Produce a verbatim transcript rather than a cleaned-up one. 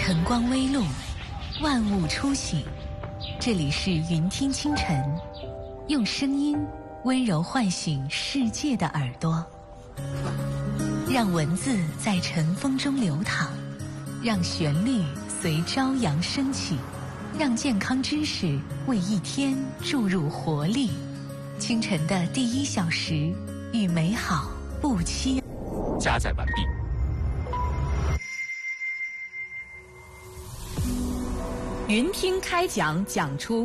晨光微露，万物初醒。这里是云听清晨，用声音温柔唤醒世界的耳朵，让文字在晨风中流淌，让旋律随朝阳升起，让健康知识为一天注入活力。清晨的第一小时，与美好不期。 加载完毕。 云听开讲，讲出